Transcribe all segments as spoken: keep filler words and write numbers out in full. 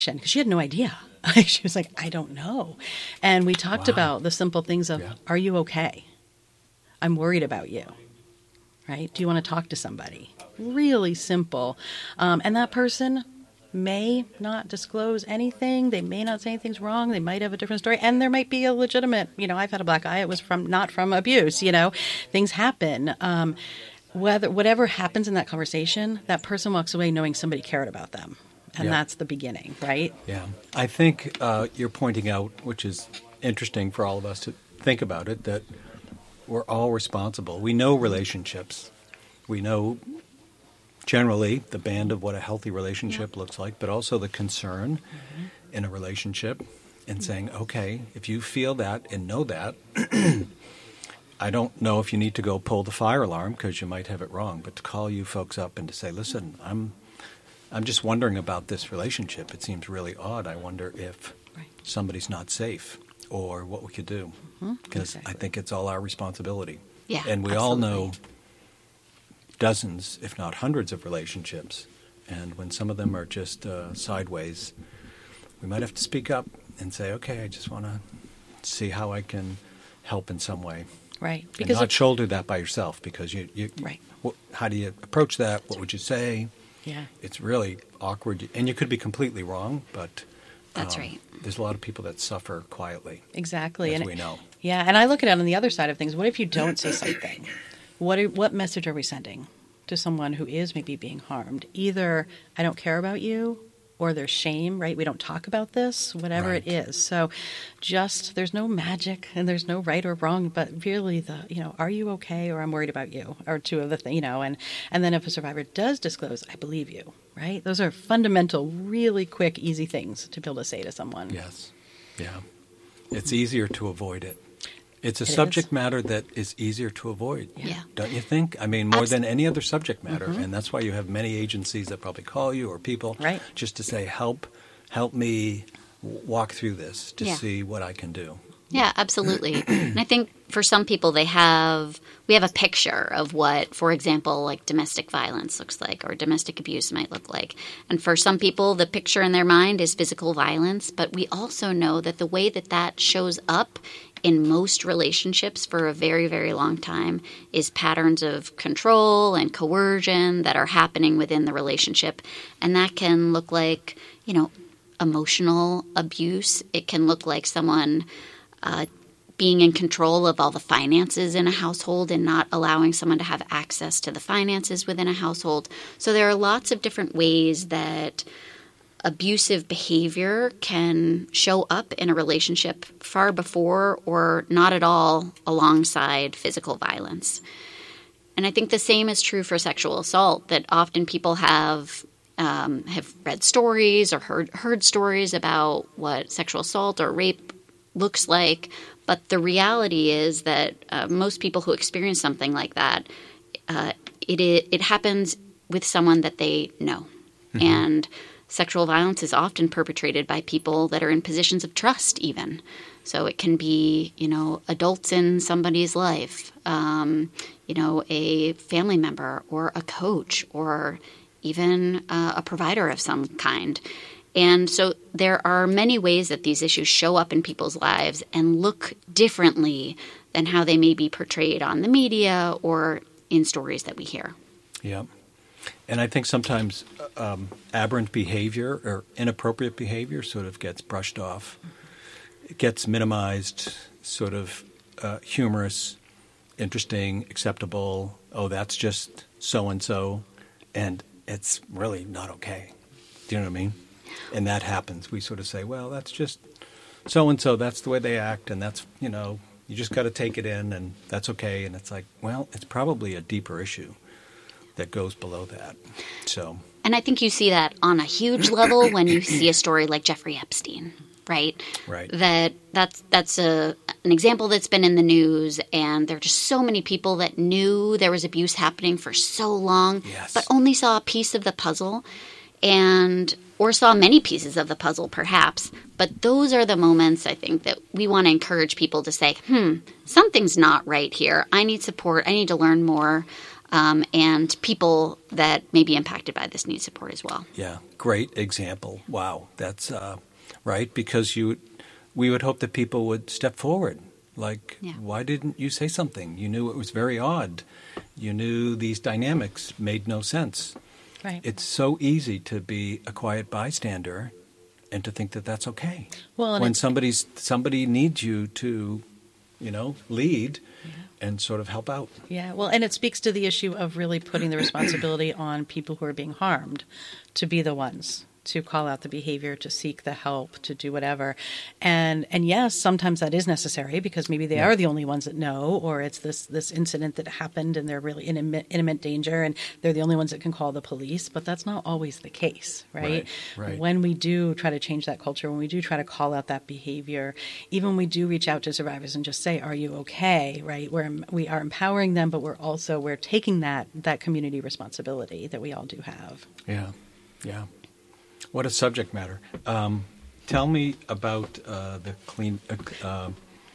because she had no idea. She was like, I don't know. And we talked Wow. about the simple things of, Yeah. are you okay? I'm worried about you. Right? Do you want to talk to somebody? Really simple. Um, and that person may not disclose anything. They may not say anything's wrong. They might have a different story. And there might be a legitimate, you know, I've had a black eye. It was from not from abuse, you know. Things happen. Um, whether whatever happens in that conversation, that person walks away knowing somebody cared about them. And Yeah. that's the beginning, right? Yeah. I think uh, you're pointing out, which is interesting for all of us to think about it, that we're all responsible. We know relationships. We know generally the band of what a healthy relationship looks like, but also the concern mm-hmm. in a relationship and saying, okay, if you feel that and know that, I don't know if you need to go pull the fire alarm because you might have it wrong, but to call you folks up and to say, listen, I'm I'm just wondering about this relationship. It seems really odd. I wonder if Right. somebody's not safe or what we could do. Because Exactly. I think it's all our responsibility. Yeah, And we all know absolutely. dozens, if not hundreds, of relationships. And when some of them are just uh, sideways, we might have to speak up and say, okay, I just want to see how I can help in some way. Right. And Because not if- shoulder that by yourself, because you, you Right. wh- how do you approach that? What would you say? yeah. It's really awkward. And you could be completely wrong, but That's um, right. there's a lot of people that suffer quietly, Exactly. as and we know. Yeah, and I look at it on the other side of things. What if you don't say something? What are, what message are we sending to someone who is maybe being harmed? Either I don't care about you, or there's shame, right? We don't talk about this, whatever Right. it is. So just, there's no magic and there's no right or wrong, but really the, you know, are you okay or I'm worried about you, or two of the things, you know, and, and then if a survivor does disclose, I believe you, right? Those are fundamental, really quick, easy things to be able to say to someone. Yes. Yeah. It's easier to avoid it. It's a It subject is. matter that is easier to avoid. Yeah. Don't you think? I mean, more Abs- than any other subject matter. Mm-hmm. And that's why you have many agencies that probably call you or people Right. just to say, help, help me w- walk through this to Yeah. see what I can do. Yeah, absolutely. And I think for some people, they have we have a picture of what, for example, like domestic violence looks like or domestic abuse might look like. And for some people, the picture in their mind is physical violence. But we also know that the way that that shows up in most relationships for a very, very long time is patterns of control and coercion that are happening within the relationship. And that can look like, you know, emotional abuse. It can look like someone Uh, being in control of all the finances in a household and not allowing someone to have access to the finances within a household. So there are lots of different ways that abusive behavior can show up in a relationship far before or not at all alongside physical violence. And I think the same is true for sexual assault, that often people have um, have read stories or heard heard stories about what sexual assault or rape looks like, but the reality is that uh, most people who experience something like that, uh, it, it it happens with someone that they know, mm-hmm. and sexual violence is often perpetrated by people that are in positions of trust, even. So it can be, you know, adults in somebody's life, um, you know, a family member or a coach or even uh, a provider of some kind. And so there are many ways that these issues show up in people's lives and look differently than how they may be portrayed on the media or in stories that we hear. Yeah. And I think sometimes um, aberrant behavior or inappropriate behavior sort of gets brushed off. It gets minimized, sort of uh, humorous, interesting, acceptable. Oh, that's just so-and-so. And it's really not okay. Do you know what I mean? And that happens. We sort of say, well, that's just so-and-so. That's the way they act. And that's, you know, you just got to take it in and that's okay. And it's like, well, it's probably a deeper issue that goes below that. So, and I think you see that on a huge level when you see a story like Jeffrey Epstein, right? Right. That that's that's a an example that's been in the news, and there are just so many people that knew there was abuse happening for so long, Yes. but only saw a piece of the puzzle, and or saw many pieces of the puzzle, perhaps. But those are the moments, I think, that we want to encourage people to say, hmm, something's not right here. I need support. I need to learn more. um, and people that may be impacted by this need support as well. Yeah, great example. Wow, that's uh, right, because you, we would hope that people would step forward. Like, yeah. why didn't you say something? You knew it was very odd. You knew these dynamics made no sense. Right. It's so easy to be a quiet bystander and to think that that's okay. Well, and when it's, somebody's somebody needs you to, you know, lead yeah. and sort of help out. Yeah, well, and it speaks to the issue of really putting the responsibility on people who are being harmed to be the ones to call out the behavior, to seek the help, to do whatever. And and yes, sometimes that is necessary because maybe they yeah. are the only ones that know, or it's this this incident that happened and they're really in imminent, imminent danger and they're the only ones that can call the police. But that's not always the case, right? Right, right. When we do try to change that culture, when we do try to call out that behavior, even when we do reach out to survivors and just say, are you okay, right? We're, we are empowering them, but we're also, we're taking that that community responsibility that we all do have. Yeah, yeah. What a subject matter. Um, tell me about uh, the clean, uh, uh,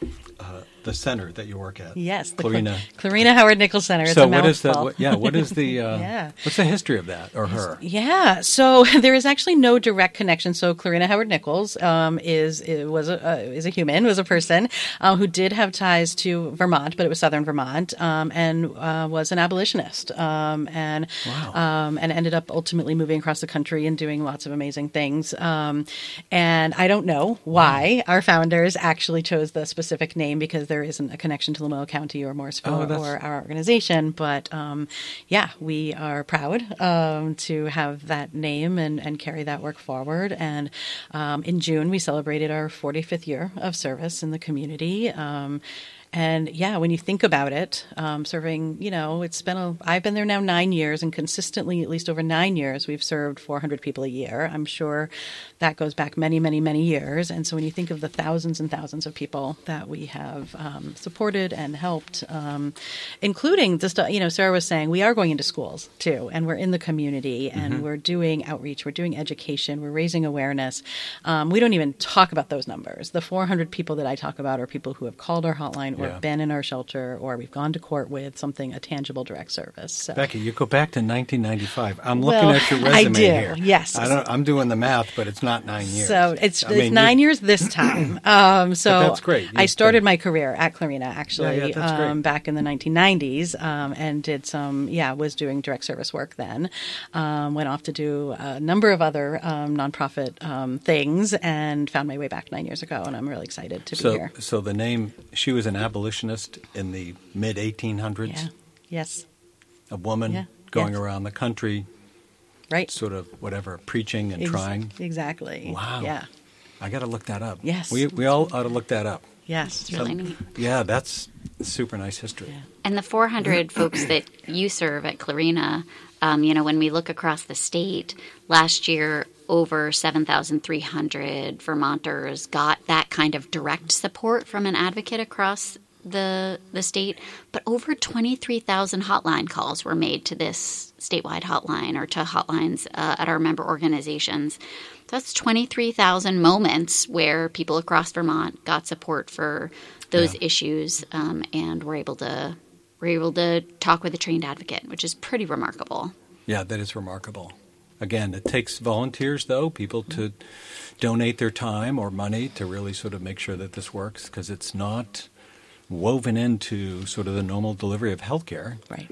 uh, the center that you work at. Yes, the Clarina. Clarina Howard Nichols Center. It's so a what is the? mouthful. What, yeah, what is the? Uh, yeah. What's the history of that or her? Yeah, so there is actually no direct connection. So Clarina Howard Nichols um, is was a uh, is a human, was a person uh, who did have ties to Vermont, but it was Southern Vermont, um, and uh, was an abolitionist, um, and wow. um, and ended up ultimately moving across the country and doing lots of amazing things. Um, and I don't know why our founders actually chose the specific name because there isn't a connection to Lamoille County or Morrisville oh, or our organization. But um, yeah, we are proud um, to have that name and, and carry that work forward. And um, in June, we celebrated our forty-fifth year of service in the community. Um, And yeah, when you think about it, um, serving, you know, it's been a, I've been there now nine years and consistently, at least over nine years, we've served four hundred people a year. I'm sure that goes back many, many, many years. And so when you think of the thousands and thousands of people that we have um, supported and helped, um, including just, you know, Sarah was saying, we are going into schools too, and we're in the community and mm-hmm. we're doing outreach, we're doing education, we're raising awareness. Um, we don't even talk about those numbers. The four hundred people that I talk about are people who have called our hotline or yeah. been in our shelter, or we've gone to court with something, a tangible direct service. So. Becky, you go back to nineteen ninety-five. I'm looking well, at your resume I do, here. Yes. I don't, I'm doing the math, but it's not nine years. So it's, I it's mean, nine you, years this time. Um, so but that's great. I started my career at Clarina, actually, yeah, yeah, that's great. um, back in the nineteen nineties, um, and did some, yeah, was doing direct service work then. Um, went off to do a number of other um, nonprofit um, things and found my way back nine years ago, and I'm really excited to so, be here. So the name, she was an abolitionist in the mid eighteen hundreds? Yeah. Yes. A woman yeah. going yes. around the country, right? sort of whatever, preaching and Ex- trying. Exactly. Wow. Yeah. I got to look that up. Yes. We we all ought to look that up. Yes. It's really Some, neat. Yeah, that's super nice history. Yeah. And the four hundred folks that you serve at Clarina, um, you know, when we look across the state, last year over seven thousand three hundred Vermonters got that kind of direct support from an advocate across the the state, but over twenty-three thousand hotline calls were made to this statewide hotline or to hotlines uh, at our member organizations. That's twenty-three thousand moments where people across Vermont got support for those yeah. issues, um, and were able to were able to talk with a trained advocate, which is pretty remarkable. Yeah, that is remarkable. Again, it takes volunteers, though, people to donate their time or money to really sort of make sure that this works, because it's not woven into sort of the normal delivery of healthcare. Right.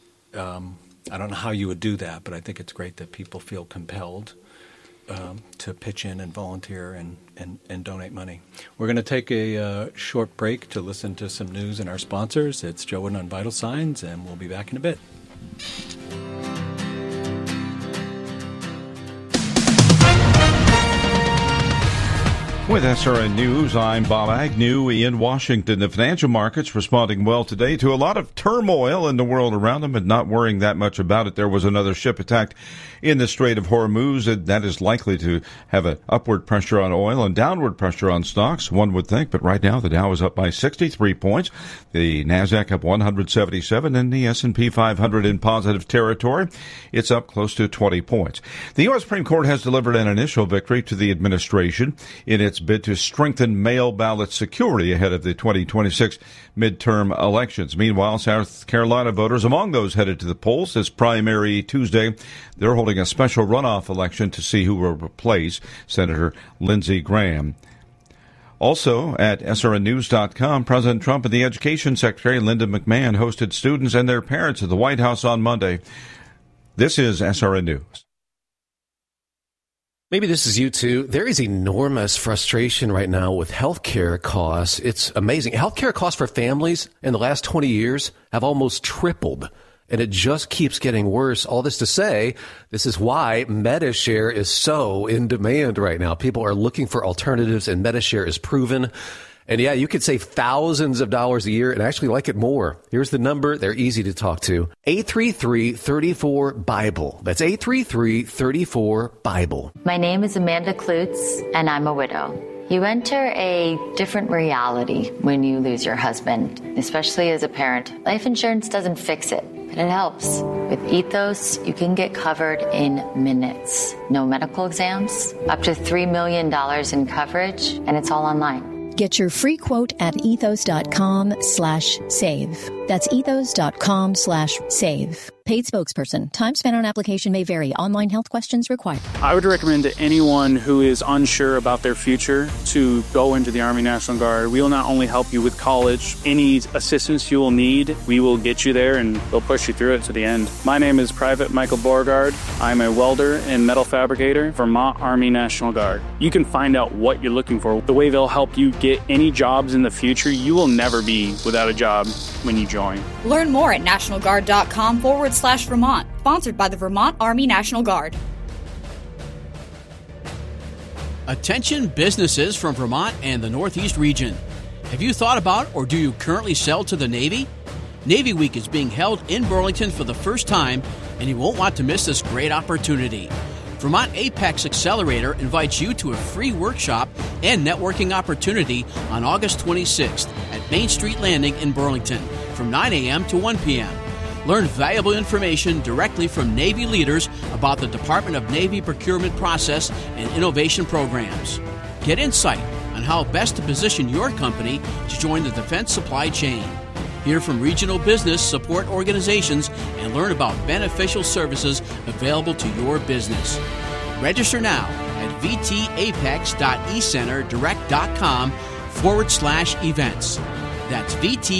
Um, I don't know how you would do that, but I think it's great that people feel compelled um, to pitch in and volunteer and, and, and donate money. We're going to take a uh, short break to listen to some news and our sponsors. It's Joe Wooden on Vital Signs, and we'll be back in a bit. With S R N News, I'm Bob Agnew in Washington. The financial markets responding well today to a lot of turmoil in the world around them and not worrying that much about it. There was another ship attacked in the Strait of Hormuz, and that is likely to have an upward pressure on oil and downward pressure on stocks, one would think. But right now, the Dow is up by sixty-three points, the Nasdaq up one hundred seventy-seven, and the S and P five hundred in positive territory. It's up close to twenty points. The U S Supreme Court has delivered an initial victory to the administration in its its bid to strengthen mail ballot security ahead of the twenty twenty-six midterm elections. Meanwhile, South Carolina voters, among those headed to the polls this primary Tuesday, they're holding a special runoff election to see who will replace Senator Lindsey Graham. Also, at S R N news dot com, President Trump and the Education Secretary, Linda McMahon, hosted students and their parents at the White House on Monday. This is S R N News. Maybe this is you too. There is enormous frustration right now with healthcare costs. It's amazing. Healthcare costs for families in the last twenty years have almost tripled, and it just keeps getting worse. All this to say, this is why MediShare is so in demand right now. People are looking for alternatives, and MediShare is proven. And yeah, you could save thousands of dollars a year and actually like it more. Here's the number. They're easy to talk to. eight three three, three four, BIBLE. That's eight three three, three four, BIBLE. My name is Amanda Klutz, and I'm a widow. You enter a different reality when you lose your husband, especially as a parent. Life insurance doesn't fix it, but it helps. With Ethos, you can get covered in minutes. No medical exams, up to three million dollars in coverage, and it's all online. Get your free quote at ethos.com slash save. That's ethos.com slash save. Paid spokesperson. Time spent on application may vary. Online health questions required. I would recommend to anyone who is unsure about their future to go into the Army National Guard. We will not only help you with college, any assistance you will need, we will get you there and we'll push you through it to the end. My name is Private Michael Beauregard. I'm a welder and metal fabricator, Vermont Army National Guard. You can find out what you're looking for, the way they'll help you get any jobs in the future. You will never be without a job when you join. Learn more at nationalguard.com forward slash Vermont. Sponsored by the Vermont Army National Guard. Attention businesses from Vermont and the Northeast region. Have you thought about or do you currently sell to the Navy? Navy Week is being held in Burlington for the first time, and you won't want to miss this great opportunity. Vermont Apex Accelerator invites you to a free workshop and networking opportunity on August twenty-sixth at Main Street Landing in Burlington from nine a.m. to one p.m. Learn valuable information directly from Navy leaders about the Department of Navy procurement process and innovation programs. Get insight on how best to position your company to join the defense supply chain. Hear from regional business support organizations and learn about beneficial services available to your business. Register now at vtapex.ecenterdirect.com forward slash events. That's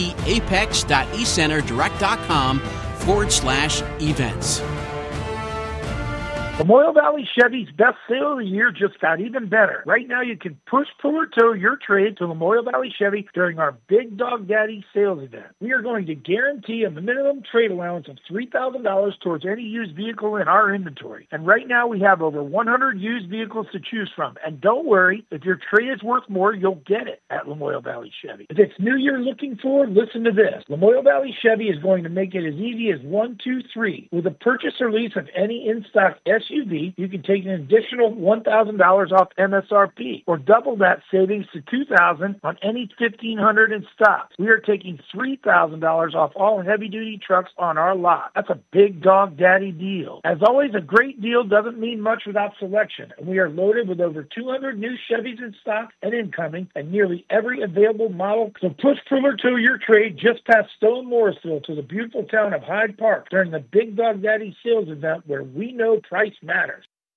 vtapex.ecenterdirect.com forward slash events. Memorial Valley Chevy's best sale of the year just got even better. Right now, you can push, pull, or tow your trade to Memorial Valley Chevy during our Big Dog Daddy sales event. We are going to guarantee a minimum trade allowance of three thousand dollars towards any used vehicle in our inventory. And right now, we have over one hundred used vehicles to choose from. And don't worry, if your trade is worth more, you'll get it at Memorial Valley Chevy. If it's new you're looking for, listen to this. Memorial Valley Chevy is going to make it as easy as one, two, three. With a purchase or lease of any in-stock S U V, you can take an additional one thousand dollars off M S R P, or double that savings to two thousand dollars on any fifteen hundred in stock. We are taking three thousand dollars off all heavy-duty trucks on our lot. That's a big dog daddy deal. As always, a great deal doesn't mean much without selection, and we are loaded with over two hundred new Chevys in stock and incoming, and nearly every available model. So push, pull, or tow your trade just past Stone Morrisville to the beautiful town of Hyde Park during the Big Dog Daddy sales event, where we know price matters.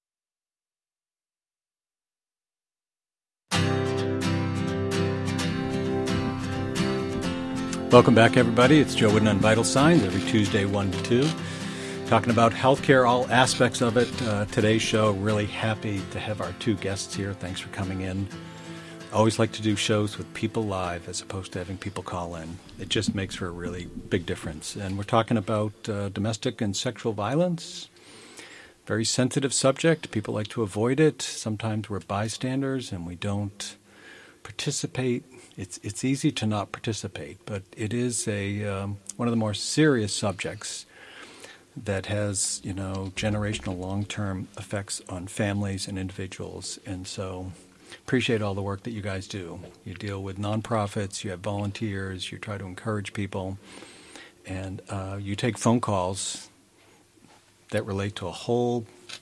Welcome back, everybody. It's Joe Wooden on Vital Signs every Tuesday, one to two, talking about healthcare, all aspects of it. Uh, today's show, really happy to have our two guests here. Thanks for coming in. Always like to do shows with people live as opposed to having people call in. It just makes for a really big difference. And we're talking about uh, domestic and sexual violence. Very sensitive subject. People like to avoid it. Sometimes we're bystanders and we don't participate. It's it's easy to not participate, but it is a um, one of the more serious subjects that has, you know, generational long-term effects on families and individuals. And so appreciate all the work that you guys do. You deal with nonprofits, you have volunteers, you try to encourage people, and uh, you take phone calls that relate to a whole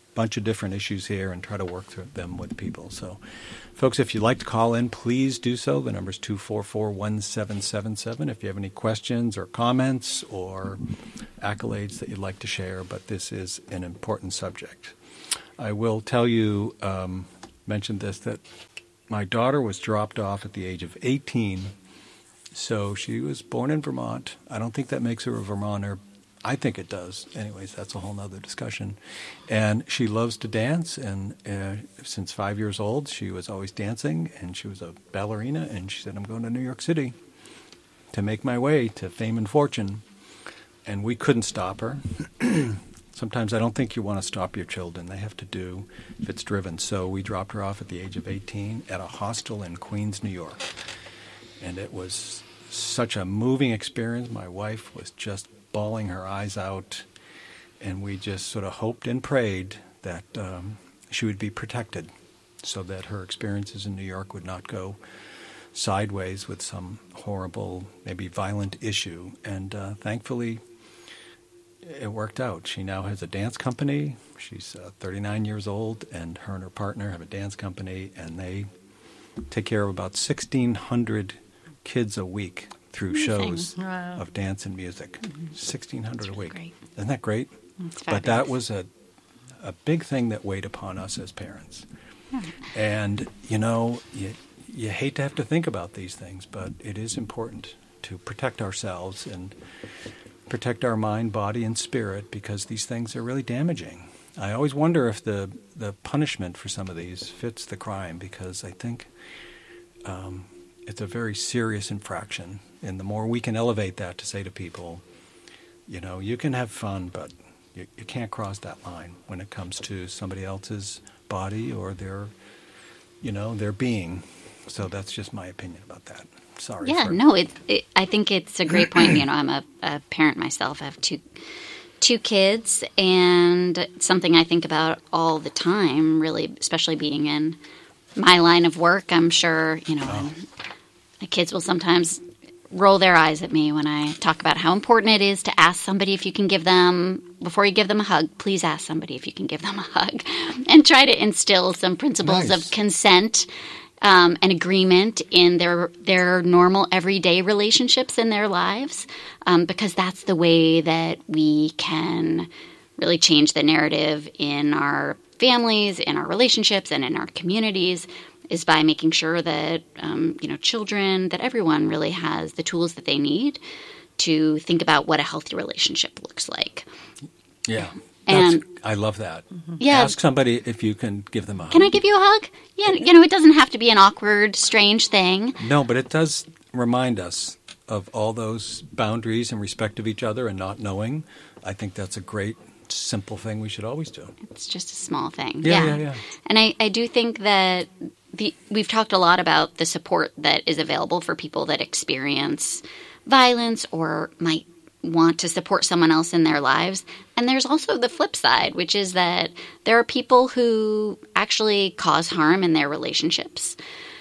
bunch of different issues here and try to work through them with people. So, folks, if you'd like to call in, please do so. The number is two four four, one seven seven seven if you have any questions or comments or accolades that you'd like to share. But this is an important subject. I will tell you, um, mentioned this, that my daughter was dropped off at the age of eighteen. So she was born in Vermont. I don't think that makes her a Vermonter. I think it does. Anyways, that's a whole nother discussion. And she loves to dance. And uh, since five years old, she was always dancing. And she was a ballerina. And she said, I'm going to New York City to make my way to fame and fortune. And we couldn't stop her. Sometimes I don't think you want to stop your children. They have to do if it's driven. So we dropped her off at the age of eighteen at a hostel in Queens, New York. And it was such a moving experience. My wife was just bawling her eyes out, and we just sort of hoped and prayed that um, she would be protected so that her experiences in New York would not go sideways with some horrible, maybe violent issue. And uh, thankfully, it worked out. She now has a dance company. She's uh, thirty-nine years old, and her and her partner have a dance company, and they take care of about sixteen hundred kids a week through Amazing. shows Wow. of dance and music. Mm-hmm. sixteen hundred That's a really week. great. Isn't that great? It's But that fabulous. was a a big thing that weighed upon us as parents. Yeah. And, you know, you, you hate to have to think about these things, but it is important to protect ourselves and protect our mind, body, and spirit, because these things are really damaging. I always wonder if the, the punishment for some of these fits the crime, because I think um, it's a very serious infraction. And the more we can elevate that to say to people, you know, you can have fun, but you, you can't cross that line when it comes to somebody else's body or their, you know, their being. So that's just my opinion about that. Sorry. Yeah, for- no, it, it, I think it's a great point. You know, I'm a, a parent myself. I have two two kids, and it's something I think about all the time, really, especially being in my line of work. I'm sure, you know, Oh. my kids will sometimes roll their eyes at me when I talk about how important it is to ask somebody if you can give them, before you give them a hug, please ask somebody if you can give them a hug, and try to instill some principles Nice. of consent um, and agreement in their their normal everyday relationships in their lives, um, because that's the way that we can really change the narrative in our families, in our relationships, and in our communities, is by making sure that, um, you know, children, that everyone really has the tools that they need to think about what a healthy relationship looks like. Yeah. And- That's, I love that. Yeah. Ask somebody if you can give them a hug. Can I give you a hug? Yeah, you know, it doesn't have to be an awkward, strange thing. No, but it does remind us of all those boundaries and respect of each other and not knowing. I think that's a great, simple thing we should always do. It's just a small thing. Yeah, yeah, yeah. And I, I do think that the, we've talked a lot about the support that is available for people that experience violence or might want to support someone else in their lives. And there's also the flip side, which is that there are people who actually cause harm in their relationships,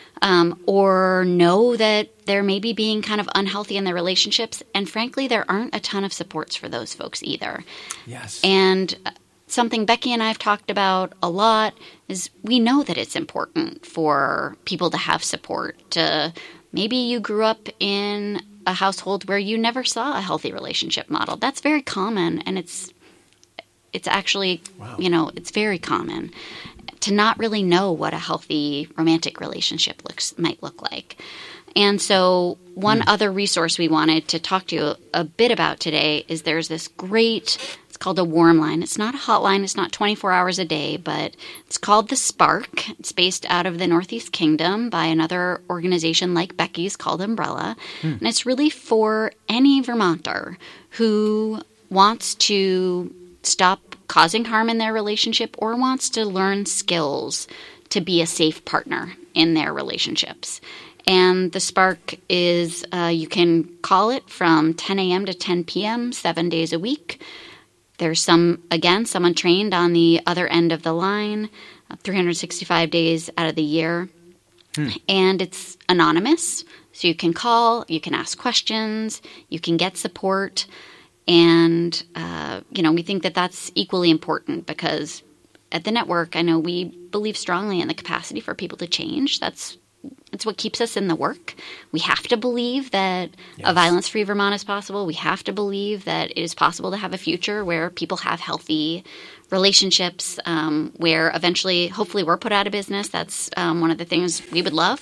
um, or know that they're maybe being kind of unhealthy in their relationships. And frankly, there aren't a ton of supports for those folks either. Yes. And something Becky and I have talked about a lot is we know that it's important for people to have support. To maybe you grew up in a household where you never saw a healthy relationship model. That's very common, and it's it's actually, Wow. you know, it's very common to not really know what a healthy romantic relationship looks might look like. And so one other resource we wanted to talk to you a, a bit about today is there's this great, it's called a warm line. It's not a hotline. It's not twenty-four hours a day, but it's called The Spark. It's based out of the Northeast Kingdom by another organization like Becky's called Umbrella. And it's really for any Vermonter who wants to stop causing harm in their relationship or wants to learn skills to be a safe partner in their relationships. And the Spark is, uh, you can call it from ten a.m. to ten p.m., seven days a week. There's some, again, someone trained on the other end of the line, uh, three hundred sixty-five days out of the year. Hmm. And it's anonymous, so you can call, you can ask questions, you can get support. And, uh, you know, we think that that's equally important because at the network, I know we believe strongly in the capacity for people to change. That's It's what keeps us in the work. We have to believe that yes. a violence-free Vermont is possible. We have to believe that it is possible to have a future where people have healthy relationships, um, where eventually, hopefully, we're put out of business. That's um, one of the things we would love.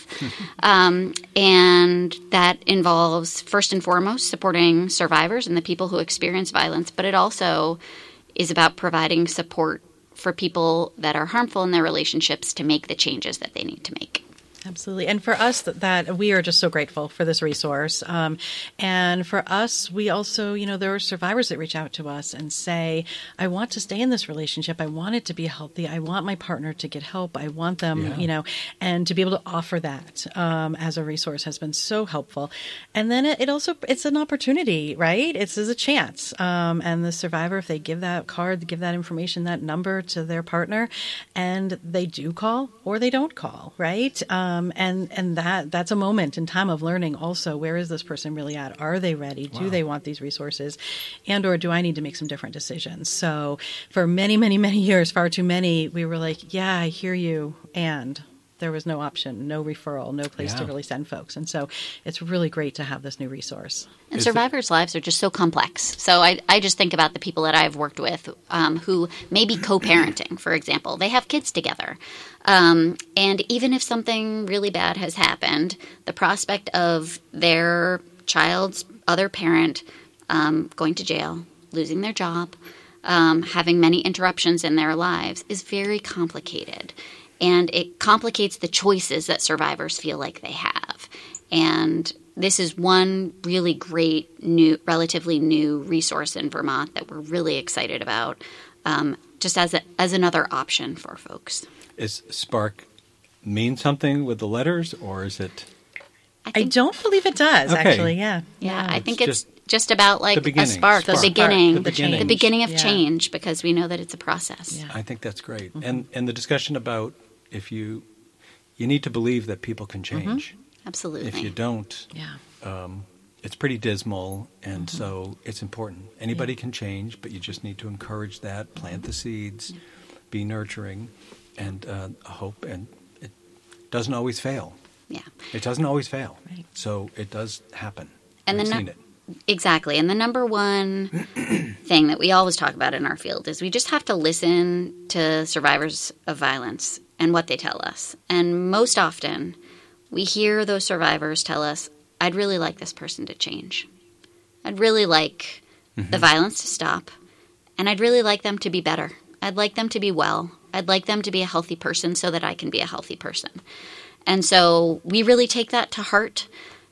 um, and that involves, first and foremost, supporting survivors and the people who experience violence. But it also is about providing support for people that are harmful in their relationships to make the changes that they need to make. Absolutely. And for us, that, that we are just so grateful for this resource. Um, and for us, we also, you know, there are survivors that reach out to us and say, I want to stay in this relationship. I want it to be healthy. I want my partner to get help. I want them, yeah. you know, and to be able to offer that um, as a resource has been so helpful. And then it, it also, it's an opportunity, right? It's, it's a chance. Um, and the survivor, if they give that card, give that information, that number to their partner, and they do call or they don't call, right? Um, Um, and and that that's a moment in time of learning also, where is this person really at? Are they ready? Wow. Do they want these resources? And or do I need to make some different decisions? So for many, many, many years, far too many, we were like, yeah, I hear you. And there was no option, no referral, no place yeah. to really send folks. And so it's really great to have this new resource. And survivors' lives are just so complex. So I, I just think about the people that I've worked with um, who may be co-parenting, for example. They have kids together. Um, and even if something really bad has happened, the prospect of their child's other parent um, going to jail, losing their job, um, having many interruptions in their lives is very complicated. And it complicates the choices that survivors feel like they have. And this is one really great, new, relatively new resource in Vermont that we're really excited about, um, just as a, as another option for folks. Is Spark mean something with the letters, or is it? I, think, I don't believe it does, okay. actually, yeah. Yeah, yeah. I think it's, it's just, just about like a spark, spark. the beginning, the beginning, the beginning of yeah. change, because we know that it's a process. Yeah. I think that's great. Mm-hmm. And and the discussion about if you, you need to believe that people can change. Mm-hmm. Absolutely. If you don't, yeah. um, it's pretty dismal, and mm-hmm. so it's important. Anybody yeah. can change, but you just need to encourage that, plant the seeds, yeah. be nurturing, and uh, hope. And it doesn't always fail. Yeah. It doesn't always fail. Right. So it does happen. And I've the seen it. Exactly. And the number one thing that we always talk about in our field is we just have to listen to survivors of violence and what they tell us. And most often, we hear those survivors tell us, I'd really like this person to change. I'd really like mm-hmm. the violence to stop. And I'd really like them to be better. I'd like them to be well. I'd like them to be a healthy person so that I can be a healthy person. And so we really take that to heart.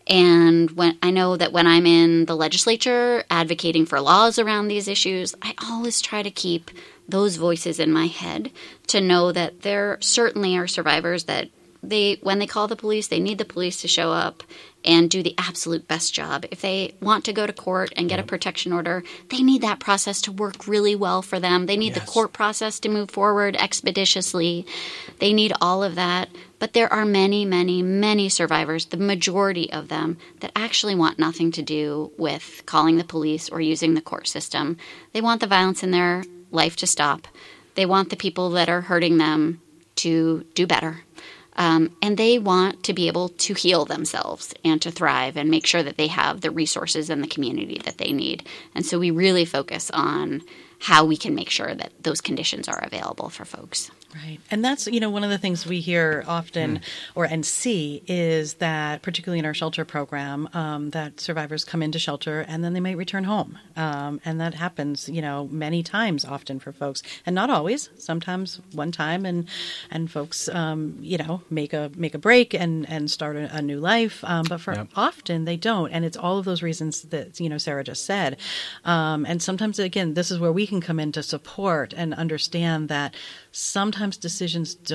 And when I know that when I'm in the legislature advocating for laws around these issues, I always try to keep those voices in my head to know that there certainly are survivors that they, when they call the police, they need the police to show up and do the absolute best job. If they want to go to court and get a protection order, they need that process to work really well for them. They need yes. the court process to move forward expeditiously. They need all of that. But there are many, many, many survivors, the majority of them, that actually want nothing to do with calling the police or using the court system. They want the violence in their life to stop. They want the people that are hurting them to do better. Um, and they want to be able to heal themselves and to thrive and make sure that they have the resources and the community that they need. And so we really focus on how we can make sure that those conditions are available for folks. Right. And that's, you know, one of the things we hear often mm. or and see is that, particularly in our shelter program, um, that survivors come into shelter and then they might return home. Um, and that happens, you know, many times often for folks, and not always, sometimes one time, and and folks, um, you know, make a make a break and, and start a, a new life. Um, but for yep. often they don't. And it's all of those reasons that, you know, Sarah just said. Um, and sometimes, again, this is where we can come in to support and understand that sometimes decisions don't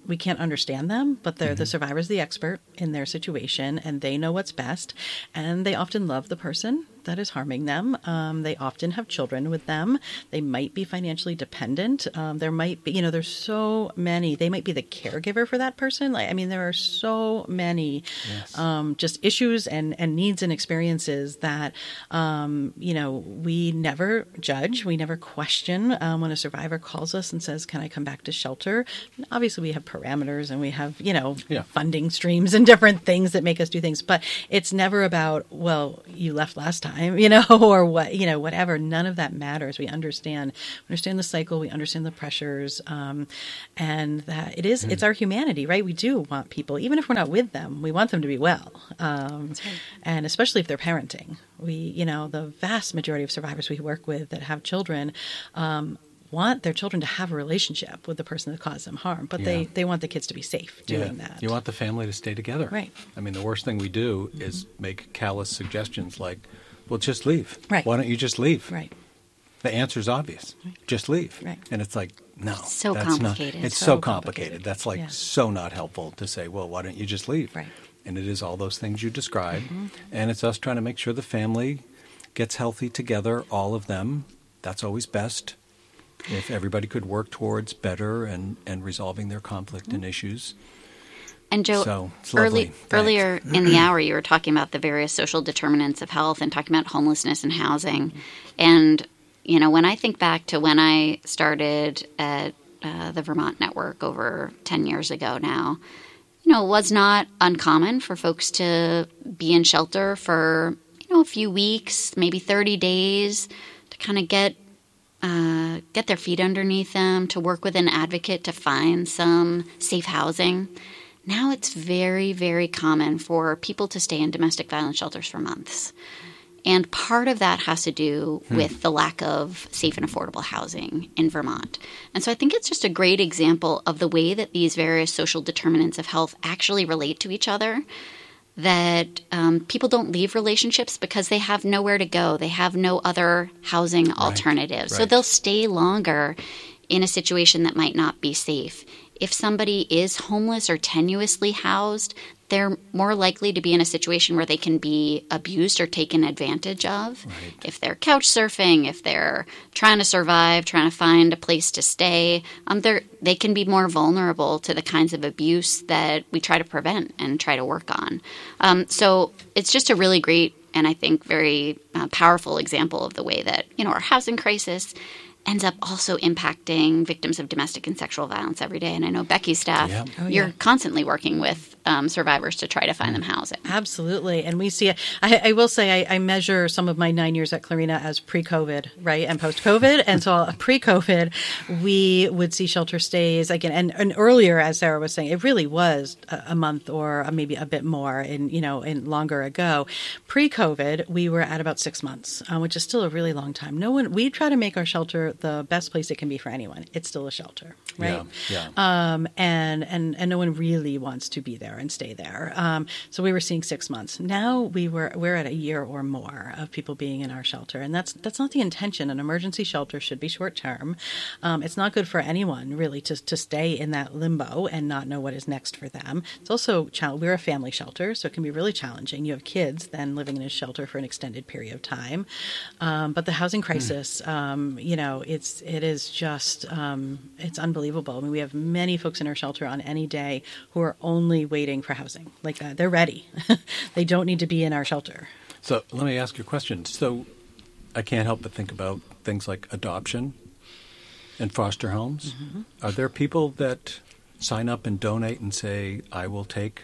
we can't understand them, but they're Mm-hmm. the survivor's the expert in their situation, and they know what's best. And they often love the person that is harming them. Um, they often have children with them. They might be financially dependent. Um, there might be, you know, there's so many. They might be the caregiver for that person. Like, I mean, there are so many Yes. um, just issues and, and needs and experiences that, um, you know, we never judge. We never question um, when a survivor calls us and says, can I come back to shelter? And obviously, we have parameters and we have, you know, Yeah. funding streams and different things that make us do things. But it's never about, well, you left last time. You know, or what, you know, whatever. None of that matters. We understand, we understand the cycle. We understand the pressures, um, and that it is, it's our humanity, right? We do want people, even if we're not with them, we want them to be well, um, and especially if they're parenting. We, you know, the vast majority of survivors we work with that have children. Um, want their children to have a relationship with the person that caused them harm, but Yeah. they, they want the kids to be safe doing Yeah. that. You want the family to stay together. Right. I mean, the worst thing we do is make callous suggestions like, well, just leave. Right. Why don't you just leave? Right. The answer's obvious. Just leave. Right. And it's like, no. So that's complicated. Not, it's So so complicated. complicated. That's like Yeah. so not helpful to say, well, why don't you just leave? Right. And it is all those things you described. And it's us trying to make sure the family gets healthy together, all of them. That's always best. If everybody could work towards better and, and resolving their conflict and issues. And Joe, So, it's early, lovely. Thanks. earlier in the hour, you were talking about the various social determinants of health and talking about homelessness and housing. And, you know, when I think back to when I started at uh, the Vermont Network over ten years ago now, you know, it was not uncommon for folks to be in shelter for, you know, a few weeks, maybe thirty days to kind of get uh, get their feet underneath them, to work with an advocate to find some safe housing. Now it's very, very common for people to stay in domestic violence shelters for months. And part of that has to do Hmm. with the lack of safe and affordable housing in Vermont. And so I think it's just a great example of the way that these various social determinants of health actually relate to each other. That um, people don't leave relationships because they have nowhere to go. They have no other housing alternatives. So right. they'll stay longer in a situation that might not be safe. If somebody is homeless or tenuously housed, they're more likely to be in a situation where they can be abused or taken advantage of. Right. If they're couch surfing, if they're trying to survive, trying to find a place to stay, um, they're, they can be more vulnerable to the kinds of abuse that we try to prevent and try to work on. Um, so it's just a really great and I think very uh, powerful example of the way that, you know, our housing crisis ends up also impacting victims of domestic and sexual violence every day. And I know Becky's staff, Yeah. Oh, you're yeah. constantly working with um, survivors to try to find them housing. Absolutely. And we see it. I, I will say I, I measure some of my nine years at Clarina as pre-COVID, right, and post-COVID. And so pre-COVID, we would see shelter stays again. And, and earlier, as Sarah was saying, it really was a, a month or maybe a bit more in, you know, in longer ago. Pre-COVID, we were at about six months, uh, which is still a really long time. No one, we try to make our shelter the best place it can be for anyone. It's still a shelter, right? Yeah, yeah. Um, and, and, and no one really wants to be there and stay there. Um, so we were seeing six months. Now we were, we're at a year or more of people being in our shelter. And that's, that's not the intention. An emergency shelter should be short term. Um, it's not good for anyone really to, to stay in that limbo and not know what is next for them. It's also, we're a family shelter, so it can be really challenging. You have kids then living in a shelter for an extended period of time. Um, but the housing crisis, mm. um, you know, it's, it is just, um, it's unbelievable. I mean, we have many folks in our shelter on any day who are only waiting for housing. Like that. They're ready. They don't need to be in our shelter. So let me ask you a question. So I can't help but think about things like adoption and foster homes. Mm-hmm. Are there people that sign up and donate and say, I will take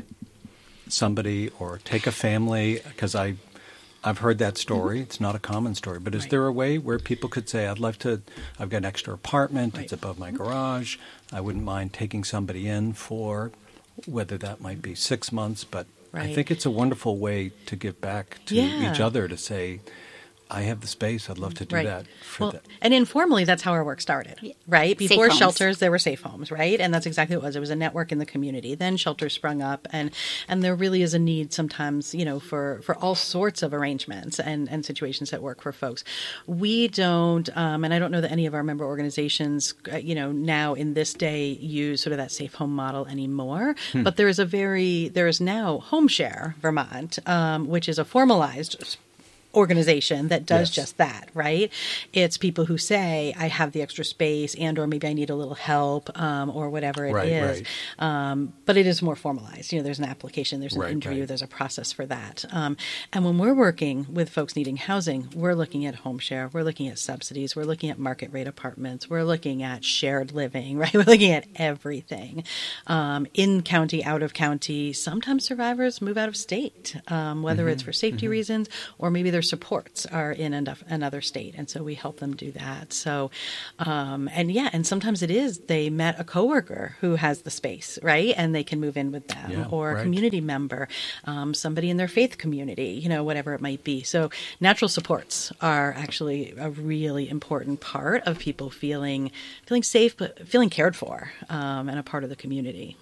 somebody or take a family? Because I, I've heard that story. Mm-hmm. It's not a common story. But is right. there a way where people could say, I'd love to, I've got an extra apartment. Right. It's above my garage. I wouldn't mind taking somebody in for, whether that might be six months. But right. I think it's a wonderful way to give back to yeah. each other to say, I have the space. I'd love to do Right. that. For Well, that. and informally, that's how our work started, right? Safe Before homes. shelters, there were safe homes, right? And that's exactly what it was. It was a network in the community. Then shelters sprung up, and and there really is a need sometimes, you know, for, for all sorts of arrangements and, and situations that work for folks. We don't, um, and I don't know that any of our member organizations, uh, you know, now in this day use sort of that safe home model anymore. Hmm. But there is a very, there is now Home Share Vermont, um, which is a formalized organization that does Yes. just that, right? It's people who say, I have the extra space and or maybe I need a little help um, or whatever it Right, is. right. Um, but it is more formalized. You know, there's an application, there's an Right, interview, right. there's a process for that. Um, and when we're working with folks needing housing, we're looking at home share, we're looking at subsidies, we're looking at market rate apartments, we're looking at shared living, right? We're looking at everything. Um, in county, out of county, sometimes survivors move out of state, um, whether Mhm, it's for safety mhm. reasons or maybe their supports are in an- another state. And so we help them do that. So, um, and yeah, and sometimes it is they met a coworker who has the space, right? And they can move in with them Yeah, or a right. community member, um, somebody in their faith community, you know, whatever it might be. So natural supports are actually a really important part of people feeling, feeling safe, but feeling cared for um, and a part of the community.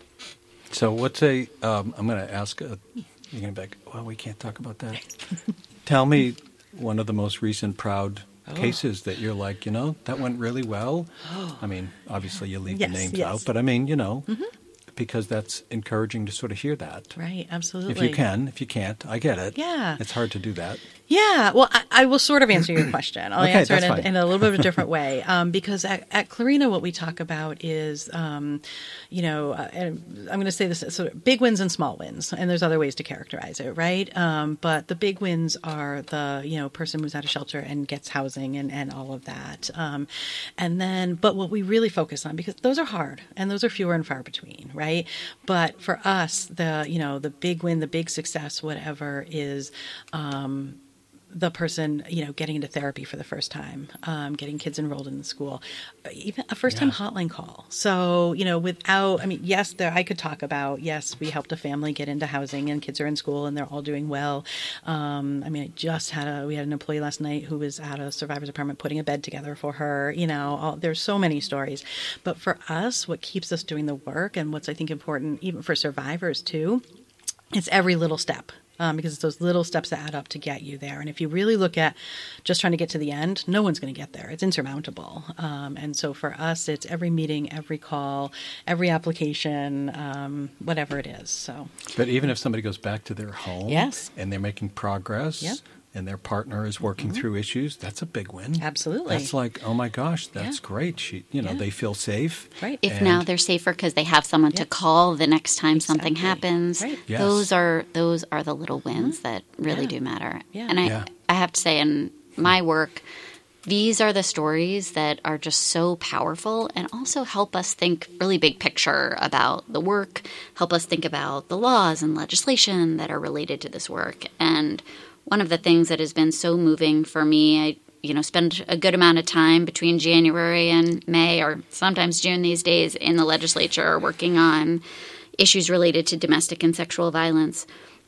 So what's a, um, I'm going to ask, a, you're going to be like, well, we can't talk about that. Tell me one of the most recent proud Oh. cases that you're like, you know, that went really well. I mean, obviously you leave Yes, the names yes. out, but I mean, you know, Mhm. because that's encouraging to sort of hear that. Right, absolutely. If you can, if you can't, I get it. Yeah. It's hard to do that. Yeah, well, I, I will sort of answer your question. I'll Okay, answer it that's in, fine. in a little bit of a different way um, because at, at Clarina, what we talk about is, um, you know, uh, and I'm going to say this: sort of big wins and small wins, and there's other ways to characterize it, right? Um, but the big wins are the you know person moves out of shelter and gets housing and, and all of that, um, and then but what we really focus on because those are hard and those are fewer and far between, right? But for us, the you know the big win, the big success, whatever is. Um, the person, you know, getting into therapy for the first time, um, getting kids enrolled in the school, even a first-time hotline call. So, you know, without, I mean, yes, there I could talk about, yes, we helped a family get into housing and kids are in school and they're all doing well. Um, I mean, I just had a, we had an employee last night who was at a survivor's apartment putting a bed together for her, you know, all, there's so many stories. But for us, what keeps us doing the work and what's I think important, even for survivors too, it's every little step. Um, because it's those little steps that add up to get you there. And if you really look at just trying to get to the end, no one's going to get there. It's insurmountable. Um, and so for us, it's every meeting, every call, every application, um, whatever it is. So, But even if somebody goes back to their home Yes. and they're making progress Yep. and their partner is working through issues, that's a big win. Absolutely. That's like, oh my gosh, that's Yeah. great. She, you know, Yeah. they feel safe. Right. If And- now they're safer because they have someone to call the next time something happens, Yes. those are those are the little wins that really do matter. Yeah. And I, Yeah. I have to say, in my work, these are the stories that are just so powerful and also help us think really big picture about the work, help us think about the laws and legislation that are related to this work. And one of the things that has been so moving for me, I you know, spend a good amount of time between January and May, or sometimes June these days, in the legislature working on issues related to domestic and sexual violence.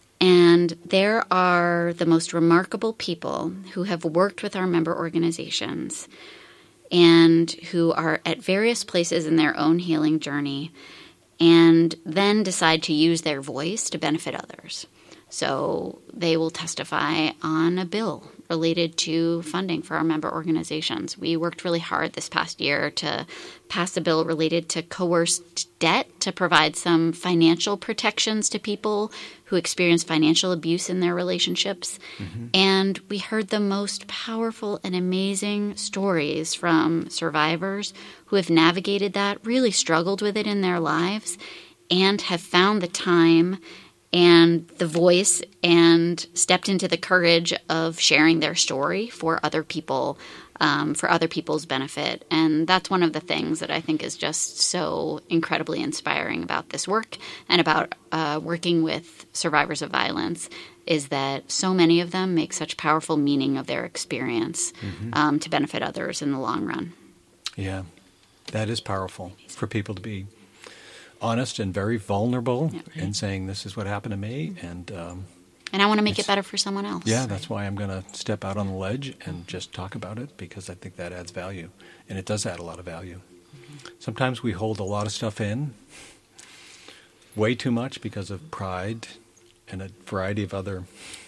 And there are the most remarkable people who have worked with our member organizations and who are at various places in their own healing journey and then decide to use their voice to benefit others. So they will testify on a bill related to funding for our member organizations. We worked really hard this past year to pass a bill related to coerced debt to provide some financial protections to people who experience financial abuse in their relationships. Mm-hmm. And we heard the most powerful and amazing stories from survivors who have navigated that, really struggled with it in their lives, and have found the time and the voice and stepped into the courage of sharing their story for other people, um, for other people's benefit. And that's one of the things that I think is just so incredibly inspiring about this work and about uh, working with survivors of violence, is that so many of them make such powerful meaning of their experience mm-hmm. um, to benefit others in the long run. Yeah, that is powerful for people to be honest and very vulnerable yeah, right. in saying this is what happened to me, and um, And I want to make it's, it better for someone else. Yeah, that's why I'm going to step out on the ledge and just talk about it, because I think that adds value. And it does add a lot of value. Mm-hmm. Sometimes we hold a lot of stuff in, way too much because of pride and a variety of other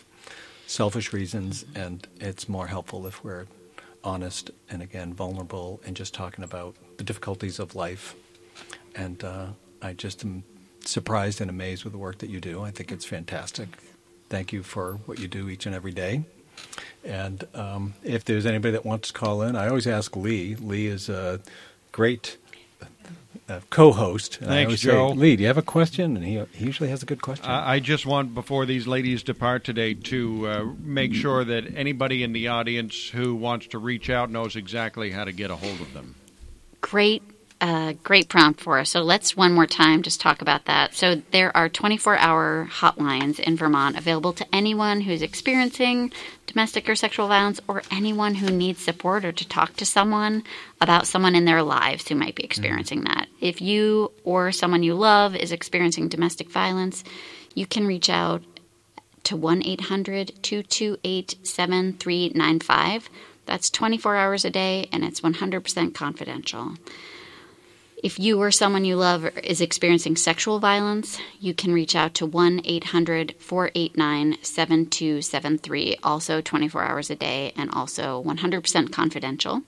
selfish reasons. Mm-hmm. And it's more helpful if we're honest and, again, vulnerable and just talking about the difficulties of life. And uh, I just am surprised and amazed with the work that you do. I think it's fantastic. Thank you for what you do each and every day. And um, if there's anybody that wants to call in, I always ask Lee. Lee is a great uh, co-host. And Thanks, I always Joe. Say, Lee, do you have a question? And he, he usually has a good question. I just want, before these ladies depart today, to uh, make sure that anybody in the audience who wants to reach out knows exactly how to get a hold of them. Great. Uh, great prompt for us. So let's one more time just talk about that. So there are twenty-four hour hotlines in Vermont available to anyone who's experiencing domestic or sexual violence, or anyone who needs support or to talk to someone about someone in their lives who might be experiencing that. If you or someone you love is experiencing domestic violence, you can reach out to one eight hundred two two eight seven three nine five. That's twenty-four hours a day, and it's one hundred percent confidential. If you or someone you love is experiencing sexual violence, you can reach out to one eight hundred four eight nine seven two seven three, also twenty-four hours a day, and also one hundred percent confidential.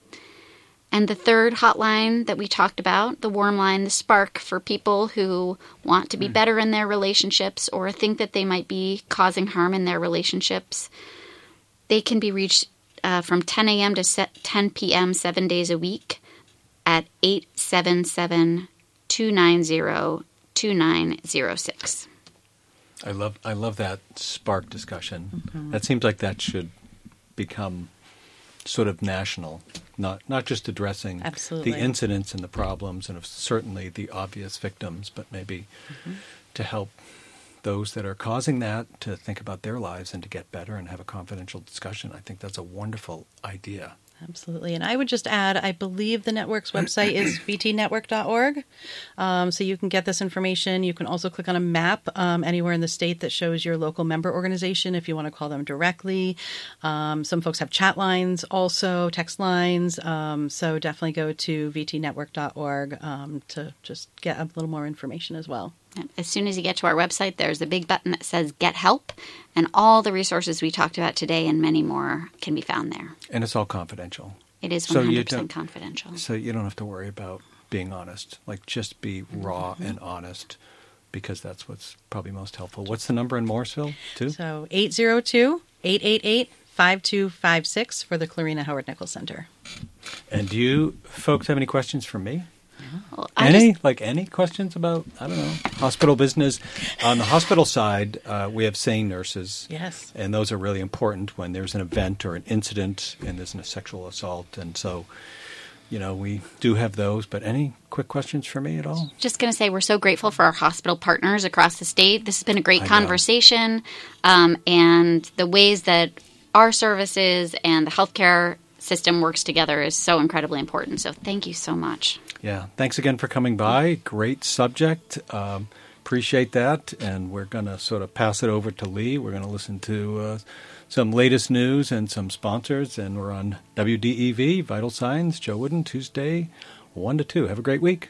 And the third hotline that we talked about, the warm line, the spark, for people who want to be better in their relationships or think that they might be causing harm in their relationships, they can be reached uh, from ten a.m. to ten p.m. seven days a week at eight seven seven, two nine zero, two nine zero six. I love I love that spark discussion. Mm-hmm. That seems like that should become sort of national, not not just addressing Absolutely. the incidents and the problems and of certainly the obvious victims, but maybe mm-hmm. to help those that are causing that to think about their lives and to get better and have a confidential discussion. I think that's a wonderful idea. Absolutely. And I would just add, I believe the network's website is v t network dot org. Um, so you can get this information. You can also click on a map um, anywhere in the state that shows your local member organization if you want to call them directly. Um, some folks have chat lines also, text lines. Um, so definitely go to v t network dot org um, to just get a little more information as well. As soon as you get to our website, there's a big button that says Get Help, and all the resources we talked about today and many more can be found there. And it's all confidential. It is So one you hundred percent don't- confidential. So you don't have to worry about being honest. Like, just be raw Mm-hmm. and honest, because that's what's probably most helpful. What's the number in Morrisville, too? So eight zero two, eight eight eight, five two five six for the Clarina Howard Nichols Center. And do you folks have any questions for me? Well, I Any? just- Like any questions about, I don't know, hospital business? On the hospital side, uh, we have SANE nurses. Yes. And those are really important when there's an event or an incident and there's a sexual assault. And so, you know, we do have those. But any quick questions for me at all? Just going to say we're so grateful for our hospital partners across the state. This has been a great I know. conversation, um, and the ways that our services and the healthcare system works together is so incredibly important. So thank you so much. Yeah. Thanks again for coming by. Great subject. Um, appreciate that. And we're going to sort of pass it over to Lee. We're going to listen to uh, some latest news and some sponsors. And we're on W D E V, Vital Signs, Joe Wooden, Tuesday, one to two. Have a great week.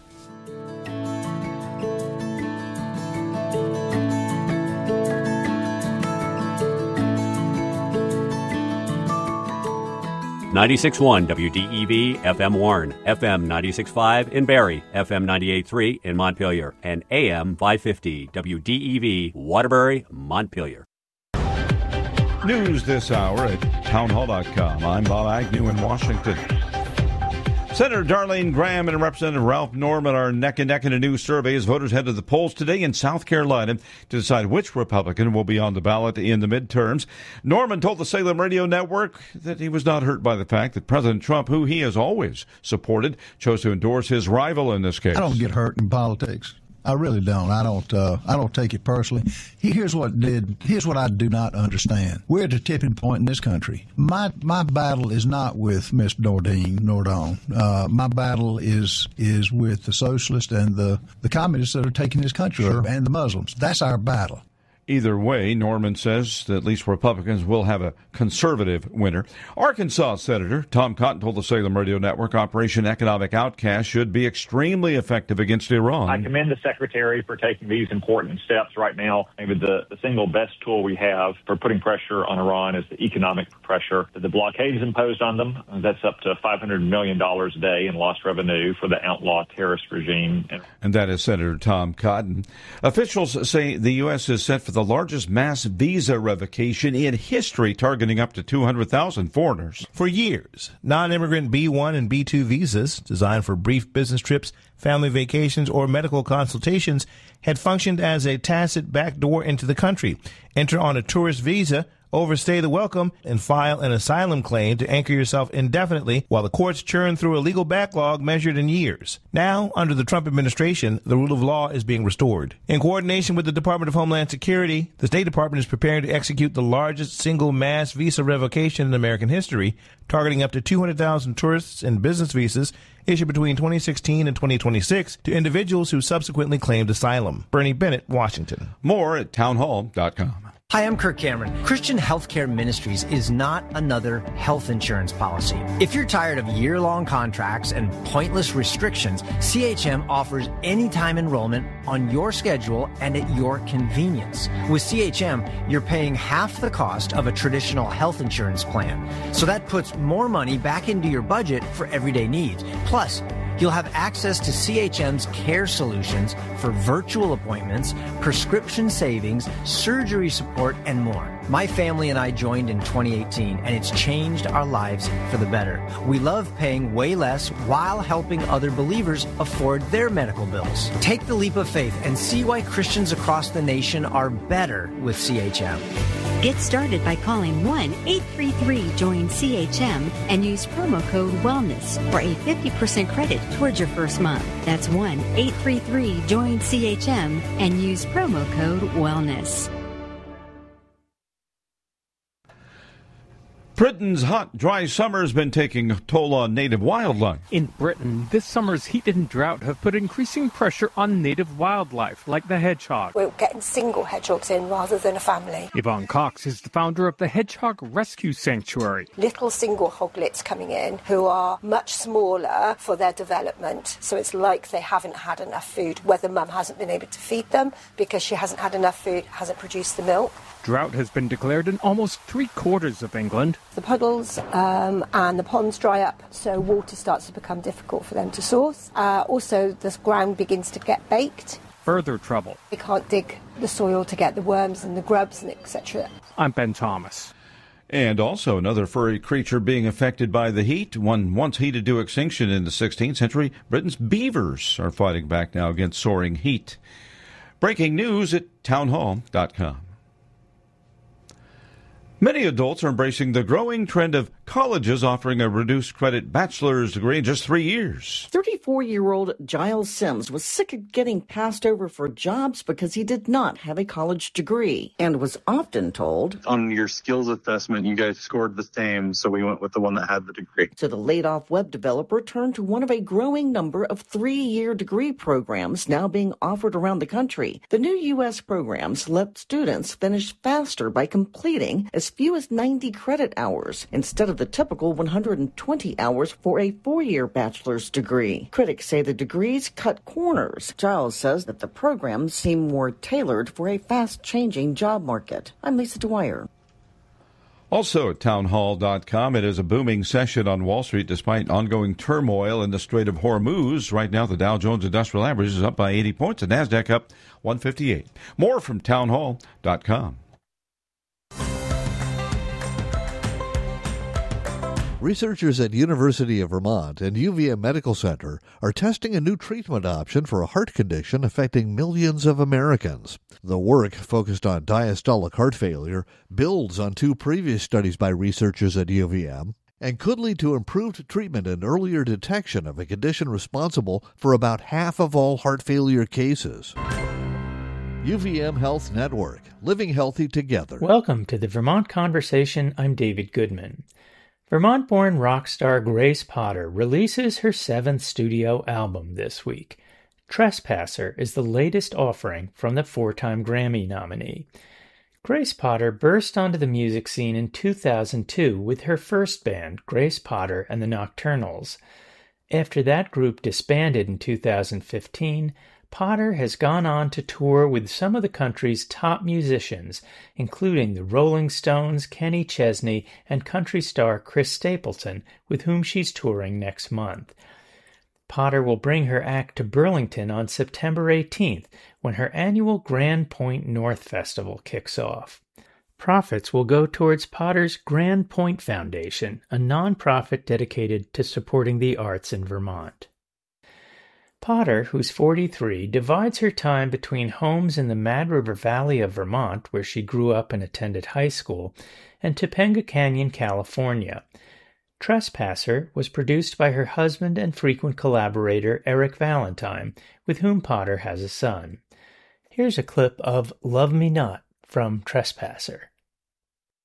ninety-six point one W D E V F M Warren, F M ninety-six point five in Barrie, F M ninety-eight point three in Montpelier, and A M five fifty W D E V Waterbury, Montpelier. News this hour at townhall dot com. I'm Bob Agnew in Washington. Senator Darlene Graham and Representative Ralph Norman are neck and neck in a new survey as voters head to the polls today in South Carolina to decide which Republican will be on the ballot in the midterms. Norman told the Salem Radio Network that he was not hurt by the fact that President Trump, who he has always supported, chose to endorse his rival in this case. I don't get hurt in politics. I really don't. I don't. Uh, I don't take it personally. Here's what did. Here's what I do not understand. We're at a tipping point in this country. My my battle is not with Miss Nordine Nordon. Uh, my battle is is with the socialists and the the communists that are taking this country over, and the Muslims. That's our battle. Either way, Norman says that at least Republicans will have a conservative winner. Arkansas Senator Tom Cotton told the Salem Radio Network Operation Economic Outcast should be extremely effective against Iran. I commend the Secretary for taking these important steps right now. Maybe the, the single best tool we have for putting pressure on Iran is the economic pressure that the blockade has imposed on them. That's up to five hundred million dollars a day in lost revenue for the outlaw terrorist regime. And that is Senator Tom Cotton. Officials say the U S is set for the largest mass visa revocation in history, targeting up to two hundred thousand foreigners. For years, non-immigrant B one and B two visas, designed for brief business trips, family vacations, or medical consultations, had functioned as a tacit backdoor into the country. Enter on a tourist visa, overstay the welcome, and file an asylum claim to anchor yourself indefinitely while the courts churn through a legal backlog measured in years. Now, under the Trump administration, the rule of law is being restored. In coordination with the Department of Homeland Security, the State Department is preparing to execute the largest single mass visa revocation in American history, targeting up to two hundred thousand tourists and business visas issued between twenty sixteen and twenty twenty-six to individuals who subsequently claimed asylum. Bernie Bennett, Washington. More at townhall dot com. Hi, I'm Kirk Cameron. Christian Healthcare Ministries is not another health insurance policy. If you're tired of year-long contracts and pointless restrictions, C H M offers anytime enrollment on your schedule and at your convenience. With C H M, you're paying half the cost of a traditional health insurance plan. So that puts more money back into your budget for everyday needs. Plus, you'll have access to C H M's care solutions for virtual appointments, prescription savings, surgery support, and more. My family and I joined in twenty eighteen, and it's changed our lives for the better. We love paying way less while helping other believers afford their medical bills. Take the leap of faith and see why Christians across the nation are better with C H M. Get started by calling one eight three three join C H M and use promo code WELLNESS for a fifty percent credit towards your first month. That's one eight three three join C H M and use promo code WELLNESS. Britain's hot, dry summer has been taking a toll on native wildlife. In Britain, this summer's heat and drought have put increasing pressure on native wildlife, like the hedgehog. We're getting single hedgehogs in rather than a family. Yvonne Cox is the founder of the Hedgehog Rescue Sanctuary. Little single hoglets coming in who are much smaller for their development. So it's like they haven't had enough food, whether mum hasn't been able to feed them because she hasn't had enough food, hasn't produced the milk. Drought has been declared in almost three quarters of England. The puddles um, and the ponds dry up, so water starts to become difficult for them to source. Uh, also, the ground begins to get baked. Further trouble. They can't dig the soil to get the worms and the grubs and et cetera. I'm Ben Thomas. And also another furry creature being affected by the heat. One once heated to extinction in the sixteenth century, Britain's beavers are fighting back now against soaring heat. Breaking news at townhall dot com. Many adults are embracing the growing trend of colleges offering a reduced credit bachelor's degree in just three years. thirty-four-year-old Giles Sims was sick of getting passed over for jobs because he did not have a college degree and was often told, on your skills assessment, you guys scored the same, so we went with the one that had the degree. So the laid-off web developer turned to one of a growing number of three-year degree programs now being offered around the country. The new U S programs let students finish faster by completing as few as ninety credit hours instead of the typical one hundred twenty hours for a four-year bachelor's degree. Critics say the degrees cut corners. Giles says that the programs seem more tailored for a fast-changing job market. I'm Lisa Dwyer. Also at townhall dot com, it is a booming session on Wall Street despite ongoing turmoil in the Strait of Hormuz. Right now, the Dow Jones Industrial Average is up by eighty points, the NASDAQ up one fifty-eight. More from townhall dot com. Researchers at University of Vermont and U V M Medical Center are testing a new treatment option for a heart condition affecting millions of Americans. The work, focused on diastolic heart failure, builds on two previous studies by researchers at U V M and could lead to improved treatment and earlier detection of a condition responsible for about half of all heart failure cases. U V M Health Network, living healthy together. Welcome to the Vermont Conversation. I'm David Goodman. Vermont-born rock star Grace Potter releases her seventh studio album this week. Trespasser is the latest offering from the four-time Grammy nominee. Grace Potter burst onto the music scene in two thousand two with her first band, Grace Potter and the Nocturnals. After that group disbanded in two thousand fifteen, Potter has gone on to tour with some of the country's top musicians, including the Rolling Stones, Kenny Chesney, and country star Chris Stapleton, with whom she's touring next month. Potter will bring her act to Burlington on September eighteenth, when her annual Grand Point North Festival kicks off. Profits will go towards Potter's Grand Point Foundation, a nonprofit dedicated to supporting the arts in Vermont. Potter, who's forty-three, divides her time between homes in the Mad River Valley of Vermont, where she grew up and attended high school, and Topanga Canyon, California. Trespasser was produced by her husband and frequent collaborator Eric Valentine, with whom Potter has a son. Here's a clip of Love Me Not from Trespasser.